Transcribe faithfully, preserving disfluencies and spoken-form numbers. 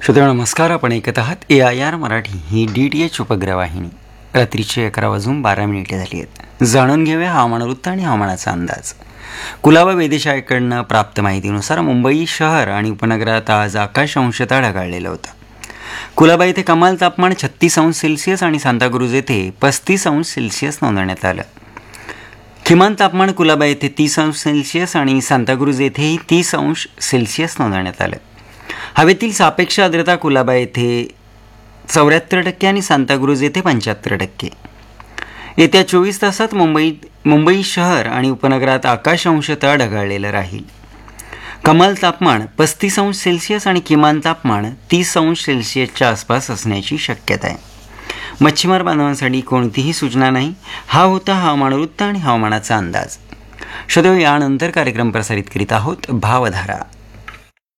श्रोते नमस्कार. आपण ऐकत आहात ए I R Marathi he D T H उपग्रह वाहिनी. रात्रीचे अकरा वाजून बारा मिनिटे झाली आहेत. जाणून घेऊया हवामान वृत्त आणि हवामानाचा अंदाज. कुलाबा वेधशाळेकडनं प्राप्त माहितीनुसार मुंबई शहर आणि उपनगरात आज आकाश अंशतः ढगाळलेलं होतं. कुलाबा येथे कमाल तापमान छत्तीस अंश सेल्सिअस आणि सांताक्रूज येथे पस्तीस अंश सेल्सिअस नोंदवण्यात आलं. किमान तापमान कुलाबा येथे तीस अंश सेल्सिअस आणि सांताक्रूज येथेही तीस अंश सेल्सिअस नोंदवण्यात आलं. हवेतील सापेक्ष आर्द्रता कुलाबा येथे चौऱ्याहत्तर टक्के आणि सांताक्रूज येथे पंच्याहत्तर टक्के. येत्या चोवीस तासात मुंबईत मुंबई शहर आणि उपनगरात आकाश अंशतः ढगाळलेलं राहील. कमाल तापमान पस्तीस अंश सेल्सिअस आणि किमान तापमान तीस अंश सेल्सिअसच्या आसपास असण्याची शक्यता आहे. मच्छीमार बांधवांसाठी कोणतीही सूचना नाही. हा होता हवामान वृत्त आणि हवामानाचा अंदाज. श्रोते, यानंतर कार्यक्रम प्रसारित करीत आहोत भावधारा.